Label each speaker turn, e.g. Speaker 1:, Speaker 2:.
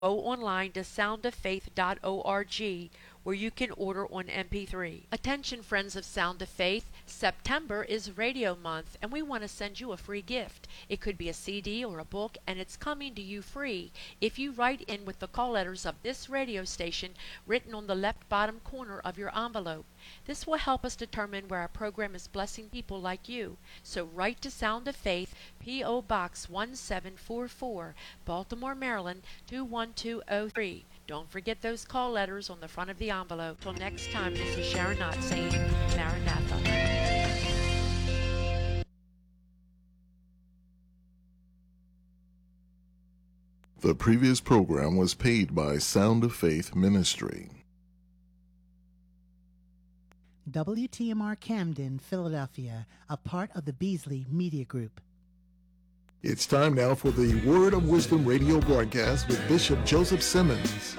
Speaker 1: Go online to soundoffaith.org where you can order on MP3. Attention friends of Sound of Faith, September is Radio Month and we want to send you a free gift. It could be a CD or a book and it's coming to you free if you write in with the call letters of this radio station written on the left bottom corner of your envelope. This will help us determine where our program is blessing people like you. So write to Sound of Faith, P.O. Box 1744, Baltimore, Maryland 21203. Don't forget those call letters on the front of the envelope. Till next time, this is Sharon Knott saying Maranatha.
Speaker 2: The previous program was paid by Sound of Faith Ministry.
Speaker 3: WTMR Camden, Philadelphia, a part of the Beasley Media Group.
Speaker 4: It's time now for the Word of Wisdom radio broadcast with Bishop Joseph Simmons.